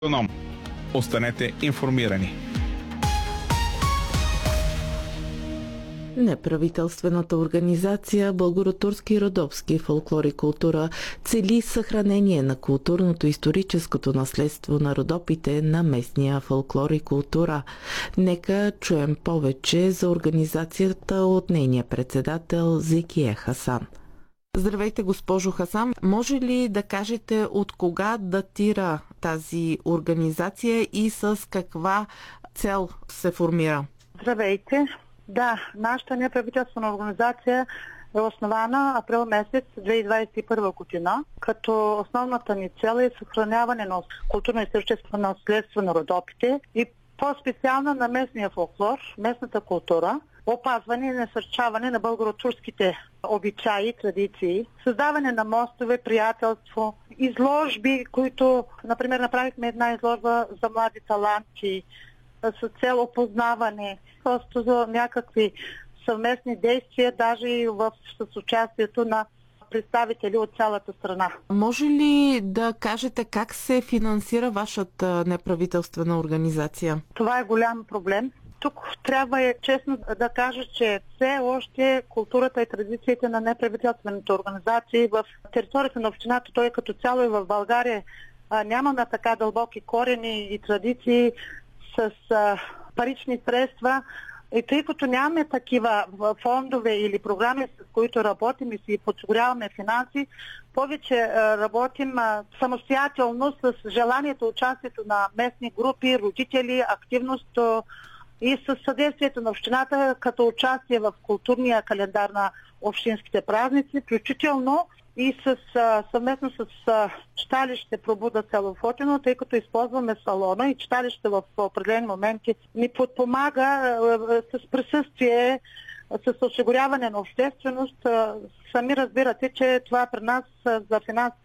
Останете информирани. Неправителствената организация Българо-турски родопски фолклор и култура цели съхранение на културното и историческото наследство на родопите на местния фолклор и култура. Нека чуем повече за организацията от нейния председател Зекия Хасан. Здравейте, госпожо Хасан. Може ли да кажете от кога датира тази организация и с каква цел се формира? Здравейте. Да, нашата неправителствена организация е основана април месец 2021 година, като основната ни цел е съхраняване на културно-историческо наследство на родопите и по-специално на местния фолклор, местната култура, опазване и насърчаване на българо-турските обичаи и традиции, създаване на мостове, приятелство, изложби, които, например, направихме една изложба за млади таланти, с цел опознаване, просто за някакви съвместни действия, даже и с участието на представители от цялата страна. Може ли да кажете как се финансира вашата неправителствена организация? Това е голям проблем. Тук трябва честно да кажа, че все още културата и традициите на неправителствените организации в територията на общината, той като цяло и в България, нямаме така дълбоки корени и традиции с парични средства. И тъй като нямаме такива фондове или програми, с които работим и си подсигуряваме финанси, повече работим самостоятелно с желанието, участието на местни групи, родители, активност и с съдействието на общината, като участие в културния календар на общинските празници, включително и съвместно с читалище Пробуда село Фотино, тъй като използваме салона и читалище в определени моменти ни подпомага с присъствие, с осигуряване на общественост. Сами разбирате, че това при нас за финансите